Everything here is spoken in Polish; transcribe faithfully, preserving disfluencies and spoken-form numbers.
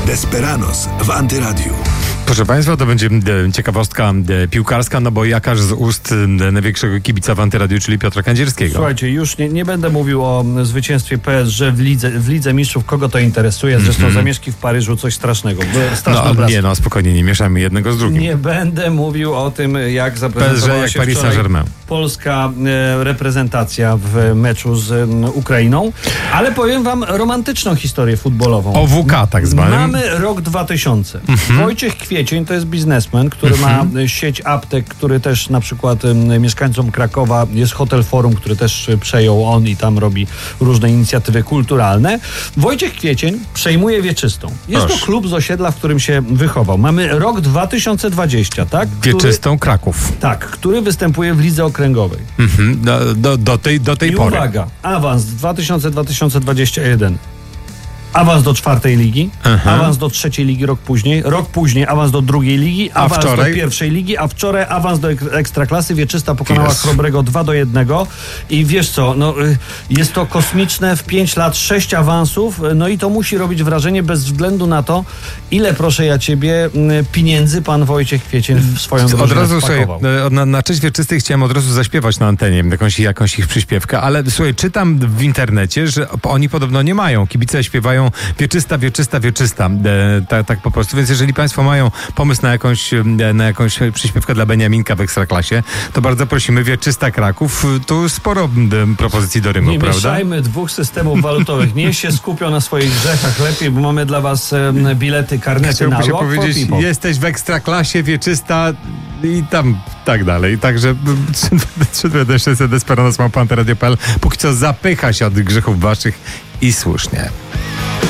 Desperados w Antyradiu. Proszę Państwa, to będzie e, ciekawostka e, piłkarska, no bo jakaż z ust e, największego kibica w Antyradiu, czyli Piotra Kędzierskiego. Słuchajcie, już nie, nie będę mówił o zwycięstwie P S G w Lidze, w Lidze Mistrzów, kogo to interesuje. Zresztą mm-hmm. zamieszki w Paryżu coś strasznego. No obraz. nie, no spokojnie, nie mieszamy jednego z drugim. Nie będę mówił o tym, jak zaprezentowała P S G, się jak Paris Saint-Germain. polska e, reprezentacja w meczu z e, Ukrainą. Ale powiem wam romantyczną historię futbolową. O W K tak zwanym. Mamy rok dwa tysiące. Mm-hmm. Wojciech Kwiecień to jest biznesmen, który mm-hmm. ma sieć aptek, który też na przykład e, mieszkańcom Krakowa, jest Hotel Forum, który też e, przejął on i tam robi różne inicjatywy kulturalne. Wojciech Kwiecień przejmuje Wieczystą. Jest Proszę. to klub z osiedla, w którym się wychował. Mamy rok dwa tysiące dwudziesty, tak? Który, Wieczystą Kraków. tak, który występuje w lidze okręgowej. Mm-hmm. Do, do, do tej, do tej I pory. uwaga, awans dwa tysiące do dwa tysiące dwudziestego pierwszego. Awans do czwartej ligi, Aha. awans do trzeciej ligi rok później, rok później awans do drugiej ligi, A awans wczoraj? do pierwszej ligi, a wczoraj awans do ek- Ekstraklasy. Wieczysta pokonała Yes. Chrobrego dwa do jednego i wiesz co, no, y, jest to kosmiczne, w pięć lat sześć awansów, no i to musi robić wrażenie bez względu na to, ile, proszę ja ciebie, y, pieniędzy pan Wojciech Kwiecień w swoją Od drużynę razu sobie, wpakował. na, na cześć Wieczystej chciałem od razu zaśpiewać na antenie jakąś, jakąś ich przyśpiewkę, ale słuchaj, czytam w internecie, że oni podobno nie mają. Kibice śpiewają Wieczysta, Wieczysta, Wieczysta. E, tak, tak po prostu. Więc jeżeli Państwo mają pomysł na jakąś, e, na jakąś przyśpiewkę dla Beniaminka w Ekstraklasie, to bardzo prosimy. Wieczysta Kraków. Tu sporo e, propozycji do rymu, Nie prawda? mieszajmy dwóch systemów walutowych. Niech się skupią na swoich grzechach lepiej, bo mamy dla was e, bilety, karnety Chciałbym na się Rock for powiedzieć, People. jesteś w Ekstraklasie, Wieczysta i tam tak dalej. Także trzy dwa jeden sześć Desperados małpa anteradio kropka p l. Póki co zapycha się od grzechów waszych i słusznie.